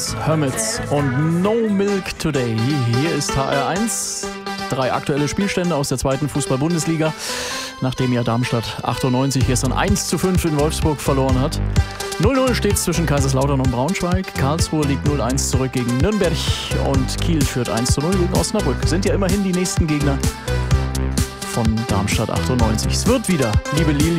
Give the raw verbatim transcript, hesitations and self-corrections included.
Hermits, Hermits und No Milk Today. Hier ist H R eins. Drei aktuelle Spielstände aus der zweiten Fußball-Bundesliga, nachdem ja Darmstadt achtundneunzig gestern eins zu fünf in Wolfsburg verloren hat. null null steht es zwischen Kaiserslautern und Braunschweig. Karlsruhe liegt null eins zurück gegen Nürnberg und Kiel führt eins zu null gegen Osnabrück. Sind ja immerhin die nächsten Gegner von Darmstadt achtundneunzig. Es wird wieder, liebe Lili,